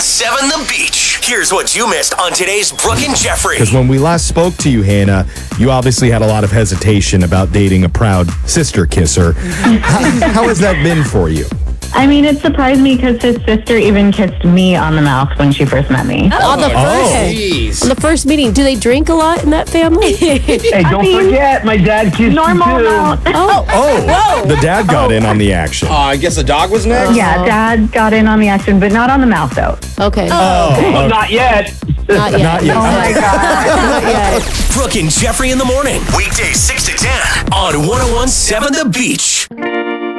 1017 The Beach. Here's what you missed on today's Brooke and Jeffrey. Because when we last spoke to you, Hannah, you obviously had a lot of hesitation about dating a proud sister kisser. How has that been for you? I mean, it surprised me because his sister even kissed me on the mouth when she first met me. On the first, Jeez. on the first meeting, do they drink a lot in that family? Hey, don't forget, my dad kissed Normal you too. amount. Oh, the dad got in on the action. I guess the dog was next? Yeah, Dad got in on the action, but not on the mouth, though. Okay. Well, not yet. Not yet. Not yet. Oh, my God. Not yet. Brooke and Jeffrey in the morning. Weekdays 6 to 10 on 1017 The Beach.